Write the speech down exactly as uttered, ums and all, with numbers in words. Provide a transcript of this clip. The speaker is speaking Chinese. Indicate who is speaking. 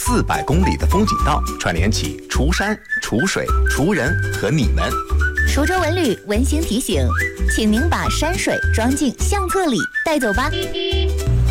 Speaker 1: 四百公里的风景道，串联起楚山、楚水、楚人和你们。
Speaker 2: 滁州文旅温馨提醒，请您把山水装进相册里带走吧。